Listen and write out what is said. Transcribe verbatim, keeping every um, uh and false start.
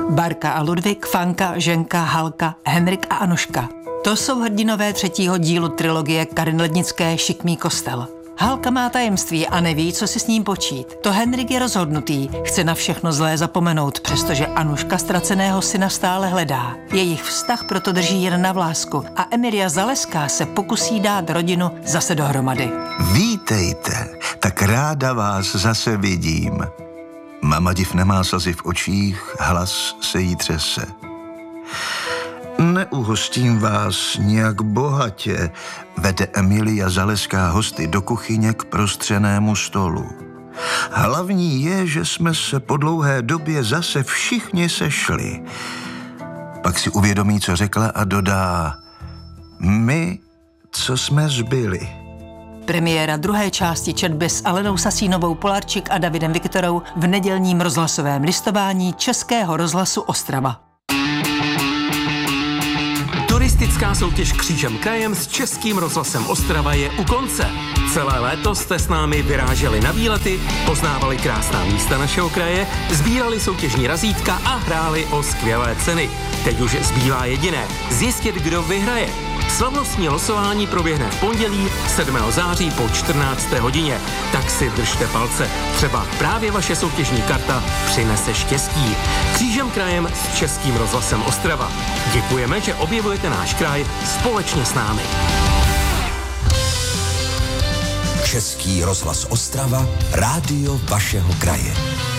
Barka a Ludvík, Fanka, Ženka, Halka, Henrik a Anuška. To jsou hrdinové třetího dílu trilogie Karin Lednické Šikmý kostel. Halka má tajemství a neví, co si s ním počít. To Henrik je rozhodnutý, chce na všechno zlé zapomenout, přestože Anuška ztraceného syna stále hledá. Jejich vztah proto drží jen na vlásku a Emilia Zaleská se pokusí dát rodinu zase dohromady. Vítejte, tak ráda vás zase vidím. Mama div nemá slzy v očích, hlas se jí třese. Neuhostím vás nějak bohatě, vede Emilia Zaleská hosty do kuchyně k prostřenému stolu. Hlavní je, že jsme se po dlouhé době zase všichni sešli. Pak si uvědomí, co řekla a dodá: my, co jsme zbyli. Premiéra druhé části četby s Alenou Sasínovou Polarčík a Davidem Viktorou v nedělním rozhlasovém listování Českého rozhlasu Ostrava. Turistická soutěž Křížem krajem s Českým rozhlasem Ostrava je u konce. Celé léto jste s námi vyráželi na výlety, poznávali krásná místa našeho kraje, sbírali soutěžní razítka a hráli o skvělé ceny. Teď už zbývá jediné – zjistit, kdo vyhraje. Slavnostní losování proběhne v pondělí sedmého září po čtrnácté hodině. Tak si držte palce. Třeba právě vaše soutěžní karta přinese štěstí. Křížem krajem s Českým rozhlasem Ostrava. Děkujeme, že objevujete náš kraj společně s námi. Český rozhlas Ostrava, rádio vašeho kraje.